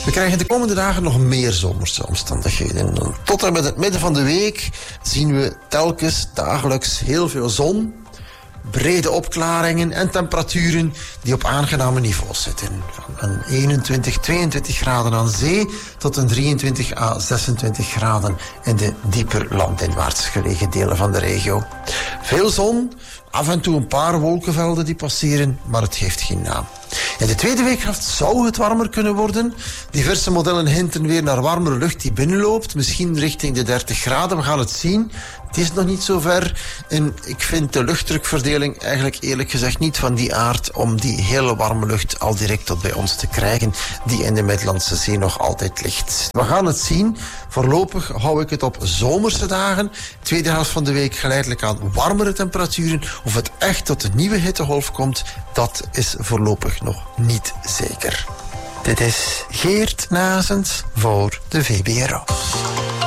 We krijgen de komende dagen nog meer zomerse omstandigheden. Tot en met het midden van de week zien we telkens dagelijks heel veel zon, brede opklaringen en temperaturen die op aangename niveaus zitten. Van een 21, 22 graden aan zee tot een 23 à 26 graden in de dieper landinwaarts gelegen delen van de regio. Veel zon, af en toe een paar wolkenvelden die passeren, maar het geeft geen naam. In de tweede weekhelft zou het warmer kunnen worden. Diverse modellen hinten weer naar warmere lucht die binnenloopt. Misschien richting de 30 graden. We gaan het zien. Het is nog niet zo ver. En ik vind de luchtdrukverdeling eigenlijk eerlijk gezegd niet van die aard om die hele warme lucht al direct tot bij ons te krijgen, die in de Middellandse Zee nog altijd ligt. We gaan het zien. Voorlopig hou ik het op zomerse dagen. Tweede helft van de week geleidelijk aan warmere temperaturen. Of het echt tot een nieuwe hittegolf komt, dat is voorlopig nog niet zeker. Dit is Geert Nazens voor de VPRO.